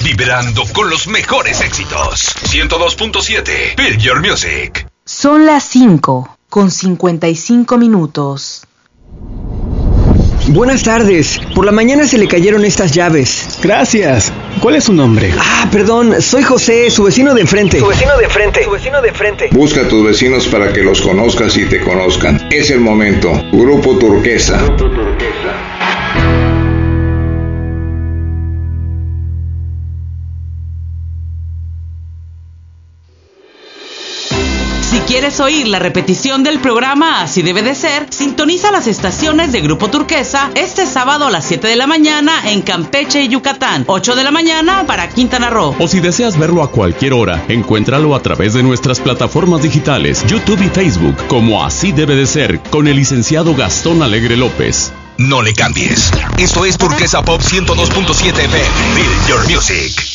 vibrando con los mejores éxitos. 102.7 Feel Your Music. Son las 5:55. Buenas tardes. Por la mañana se le cayeron estas llaves. Gracias. ¿Cuál es su nombre? Perdón. Soy José, su vecino de enfrente. Busca a tus vecinos para que los conozcas y te conozcan. Es el momento. Grupo Turquesa. Si quieres oír la repetición del programa Así Debe de Ser, sintoniza las estaciones de Grupo Turquesa este sábado a las 7 de la mañana en Campeche y Yucatán, 8 de la mañana para Quintana Roo. O si deseas verlo a cualquier hora, encuéntralo a través de nuestras plataformas digitales, YouTube y Facebook, como Así Debe de Ser, con el licenciado Gastón Alegre López. No le cambies. Esto es Turquesa Pop 102.7 FM. Feel Your Music.